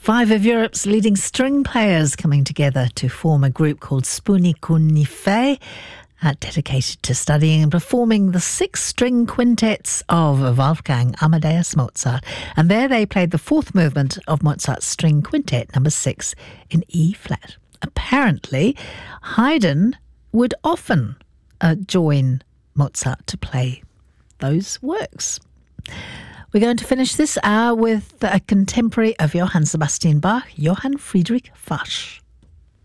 Five of Europe's leading string players coming together to form a group called Spunikunife, dedicated to studying and performing the 6 string quintets of Wolfgang Amadeus Mozart. And there they played the 4th movement of Mozart's string quintet, number 6, in E-flat. Apparently, Haydn would often join Mozart to play those works. We're going to finish this hour with a contemporary of Johann Sebastian Bach, Johann Friedrich Fasch.